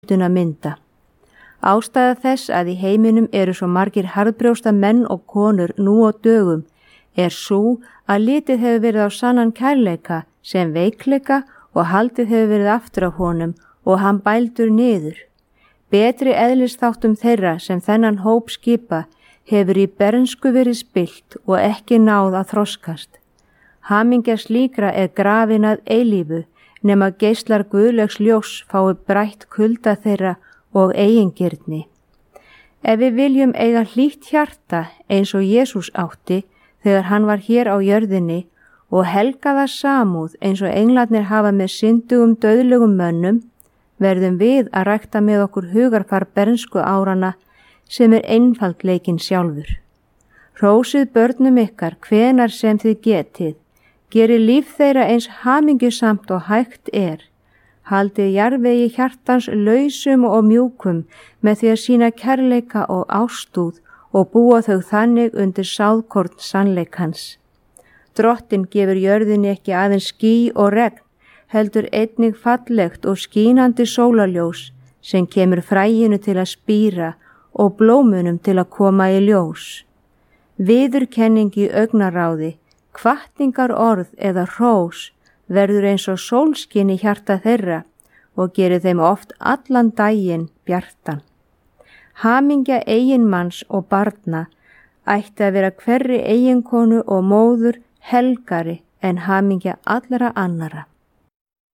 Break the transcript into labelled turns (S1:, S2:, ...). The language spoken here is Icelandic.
S1: mynduna mynda. Ástæða þess að í heiminum eru svo margir harðbrjósta menn og konur nú á dögum sú að litið hefur verið á sannan kærleika sem veikleika og haldið hefur verið aftur af honum og hann bældur niður. Betri eðlisþáttum þeirra sem þennan hóp skipa hefur í bernsku verið spillt og ekki náð að þroskast. Hamingja slíkra grafin að eilífu nema geislar guðlegs ljós fái brætt kulda þeirra og eigingirni. Ef við viljum eiga hlýtt hjarta eins og Jesús átti þegar hann var hér á jörðinni og helgaða samúð eins og englarnir hafa með syndugum dauðlegum mönnum, verðum við að rækta með okkur hugarfar bernsku árana sem einfaldleikinn sjálfur. Hrósið börnum ykkar hvenar sem þið getið, gerið líf þeirra eins hamingjusamt og hægt Haldið jarðvegi hjartans lausum og mjúkum með því að sýna kærleika og ástúð og búa þau þannig undir sáðkorn sannleikans. Drottinn gefur jörðinni ekki aðeins ský og regn, heldur einnig fallegt og skínandi sólarljós sem kemur fræinu til að spíra og blómunum til að koma í ljós. Viðurkenning í augnaráði, hvatningar orð eða hrós verður eins og sólskin í hjarta þeirra og gerir þeim oft allan daginn bjartan. Hamingja eiginmanns og barna ætti að vera hverri eiginkonu og móður helgari en hamingja allra annara.